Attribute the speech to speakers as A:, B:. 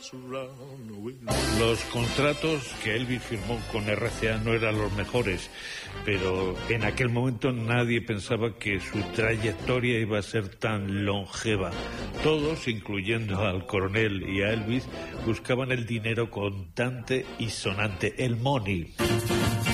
A: Los contratos que Elvis firmó con RCA no eran los mejores, pero en aquel momento nadie pensaba que su trayectoria iba a ser tan longeva. Todos, incluyendo al coronel y a Elvis, buscaban el dinero contante y sonante, el money.